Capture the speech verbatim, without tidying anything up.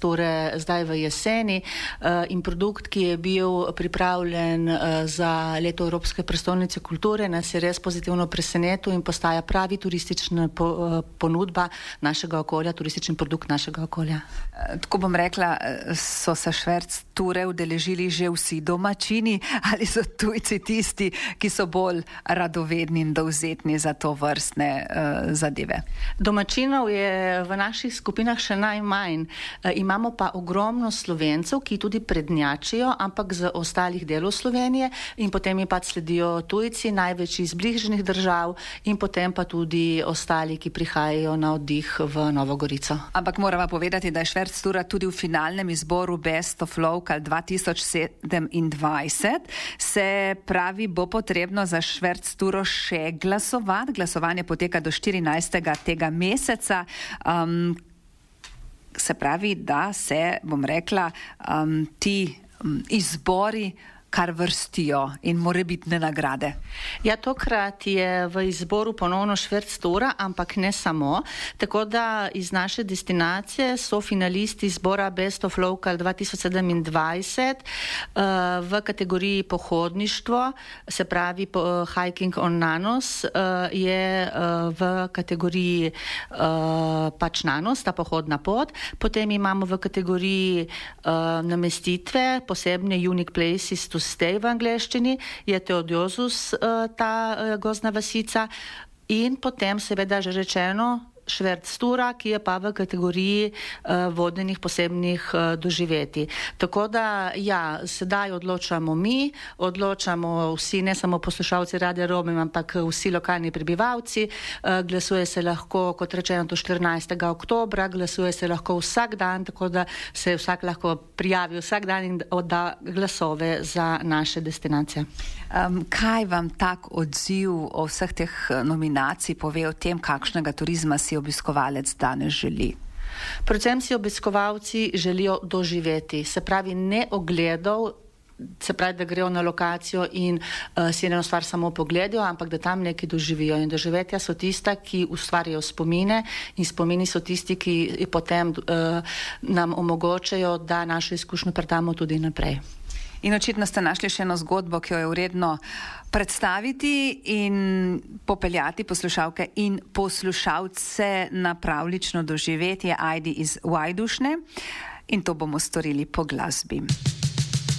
Šverc-Ture zdaj v jeseni in produkt, ki je bil pripravljen za leto Evropske prestolnice kulture, nas je res pozitivno presenetil in postaja pravi turistična ponudba našega okolja, turistični produkt našega okolja. Tako bom rekla, so se Šverc-Ture udeležili že vsi domačini ali so tujci tisti, ki so bolj radovedni in dovzetni za to vrstne uh, zadeve? Domačinov je v naših skupinah še najmanj. E, imamo pa ogromno Slovencev, ki tudi prednjačijo, ampak z ostalih delov Slovenije in potem jim pač sledijo tujci, največ iz bližnjih držav in potem pa tudi ostali, ki prihajajo na oddih v Novo Gorico. Ampak moramo povedati, da je Šverc-Tura tudi v finalnem izboru Best of Local dva tisoč sedemindvajset. Se pravi, bo potrebno za Šverc-Turo še glasovati. Glasovanje poteka do štirinajstega tega meseca. Um, se pravi, da se, bom rekla, um, ti um, izbori kar vrstijo in morebitne nagrade. Ja, tokrat je v izboru ponovno Šverc-Tura, ampak ne samo. Tako da iz naše destinacije so finalisti izbora Best of Local dva tisoč sedemindvajset uh, v kategoriji pohodništvo, se pravi uh, Hiking on Nanos, uh, je uh, v kategoriji uh, pač Nanos, ta pohodna pot. Potem imamo v kategoriji uh, namestitve, posebne Unique Places to Stay v angleščini, je Teodiozus ta gozdna vasica in potem seveda že rečeno Šverc-Tura, ki je pa v kategoriji uh, vodenih posebnih uh, doživetij. Tako da, ja, sedaj odločamo mi, odločamo vsi, ne samo poslušalci Radia Romi, ampak vsi lokalni prebivalci. Uh, glasuje se lahko, kot rečeno, do štirinajstega oktobra, glasuje se lahko vsak dan, tako da se vsak lahko prijavi vsak dan in odda glasove za naše destinacije. Um, kaj vam tak odziv o vseh teh nominacij pove o tem, kakšnega turizma si obiskovalec danes želi? Predvsem si obiskovalci želijo doživeti, se pravi ne ogledov, se pravi, da grejo na lokacijo in uh, si eno stvar samo pogledajo, ampak da tam nekaj doživijo. In doživetja so tista, ki ustvarjajo spomine in spomini so tisti, ki potem uh, nam omogočajo, da našo izkušnjo predamo tudi naprej. In očitno ste našli še eno zgodbo, ki jo je vredno predstaviti in popeljati poslušalke in poslušalce na pravlično doživetje Ajdi iz Vajdušne. In to bomo storili po glasbi.